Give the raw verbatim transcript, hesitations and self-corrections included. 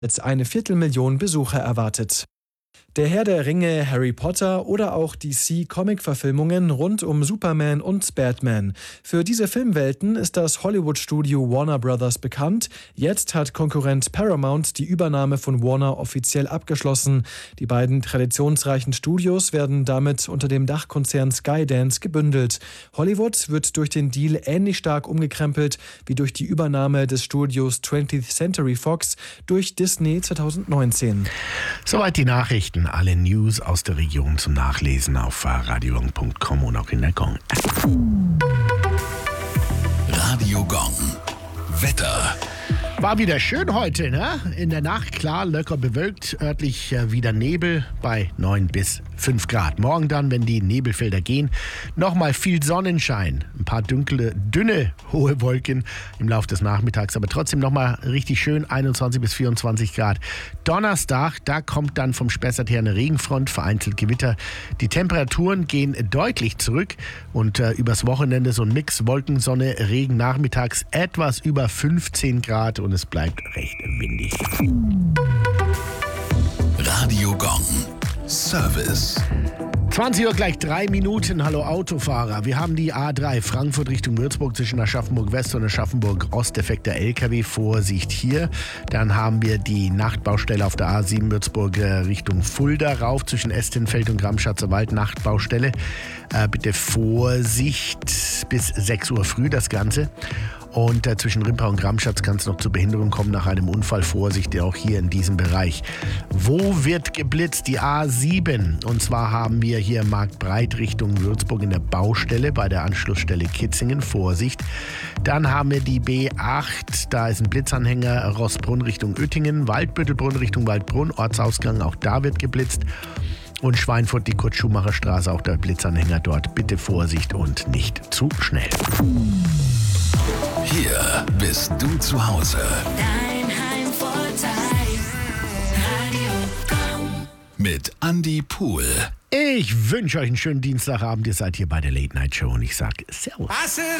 Jetzt eine Viertelmillion Besucher erwartet. Der Herr der Ringe, Harry Potter oder auch D C-Comic-Verfilmungen rund um Superman und Batman. Für diese Filmwelten ist das Hollywood-Studio Warner Brothers bekannt. Jetzt hat Konkurrent Paramount die Übernahme von Warner offiziell abgeschlossen. Die beiden traditionsreichen Studios werden damit unter dem Dachkonzern Skydance gebündelt. Hollywood wird durch den Deal ähnlich stark umgekrempelt wie durch die Übernahme des Studios twentieth Century Fox durch Disney zweitausendneunzehn. Soweit die Nachrichten. Alle News aus der Region zum Nachlesen auf radio gong punkt com und auch in der Gong. Radio Gong. Wetter. War wieder schön heute, ne? In der Nacht klar, locker bewölkt, örtlich äh, wieder Nebel bei neun bis fünf Grad. Morgen dann, wenn die Nebelfelder gehen, nochmal viel Sonnenschein. Ein paar dunkle, dünne, hohe Wolken im Laufe des Nachmittags, aber trotzdem nochmal richtig schön, einundzwanzig bis vierundzwanzig Grad. Donnerstag, da kommt dann vom Spessart her eine Regenfront, vereinzelt Gewitter. Die Temperaturen gehen deutlich zurück und äh, übers Wochenende so ein Mix Wolken, Sonne, Regen, nachmittags etwas über fünfzehn Grad und es bleibt recht windig. Radio Gong. Service. zwanzig Uhr gleich drei Minuten. Hallo Autofahrer. Wir haben die A drei Frankfurt Richtung Würzburg zwischen Aschaffenburg West und Aschaffenburg Ost. Defekter L K W. Vorsicht hier. Dann haben wir die Nachtbaustelle auf der A sieben Würzburg Richtung Fulda rauf zwischen Estenfeld und Gramschatzer Wald. Nachtbaustelle. Äh, bitte Vorsicht bis sechs Uhr früh das Ganze. Und äh, zwischen Rimpau und Gramschatz kann es noch zur Behinderung kommen nach einem Unfall. Vorsicht auch hier in diesem Bereich. Wo wird geblitzt? Die A sieben. Und zwar haben wir hier Marktbreit Richtung Würzburg in der Baustelle bei der Anschlussstelle Kitzingen. Vorsicht. Dann haben wir die B acht. Da ist ein Blitzanhänger Rossbrunn Richtung Oettingen. Waldbüttelbrunn Richtung Waldbrunn. Ortsausgang, auch da wird geblitzt. Und Schweinfurt, die Kurt-Schumacher-Straße, auch der Blitzanhänger dort. Bitte Vorsicht und nicht zu schnell. Hier bist du zu Hause. Dein Heimvorteil. Radio Gong. Mit Andi Pool. Ich wünsche euch einen schönen Dienstagabend. Ihr seid hier bei der Late Night Show und ich sage Servus.